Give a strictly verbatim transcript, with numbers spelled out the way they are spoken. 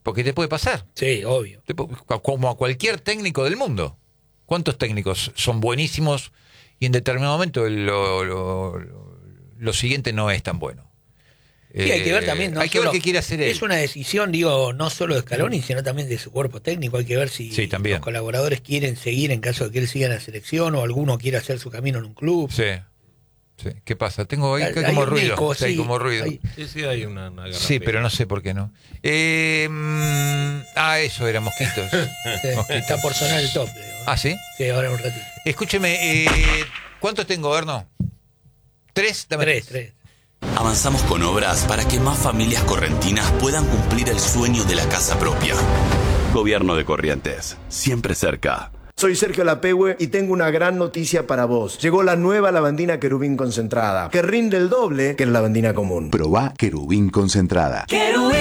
Porque te puede pasar. Sí, obvio. Te pu- como a cualquier técnico del mundo. ¿Cuántos técnicos son buenísimos y en determinado momento lo, lo, lo, lo siguiente no es tan bueno? Sí, hay que ver también. No hay que solo, ver qué quiere hacer él. Es una decisión, digo, no solo de Scaloni, sino también de su cuerpo técnico. Hay que ver si Sí, también. los colaboradores quieren seguir en caso de que él siga en la selección o alguno quiera hacer su camino en un club. Sí. Sí. ¿Qué pasa? Tengo ahí Hay- hay hay como un ruido. eco, Sí, hay sí, como ruido. hay- Sí, sí, hay una, una Sí, pero no sé por qué no. Eh, mm, ah, eso era mosquitos. Sí, está por sonar el top. Digo. Ah, ¿sí? Sí, ahora un ratito. Escúcheme, eh, ¿cuántos tengo, Erno? ¿Tres? Dame Tres, tres. Avanzamos con obras para que más familias correntinas puedan cumplir el sueño de la casa propia. Gobierno de Corrientes, siempre cerca. Soy Sergio Lapehue y tengo una gran noticia para vos. Llegó la nueva lavandina Querubín concentrada, que rinde el doble que la lavandina común. Probá Querubín concentrada. Querubín.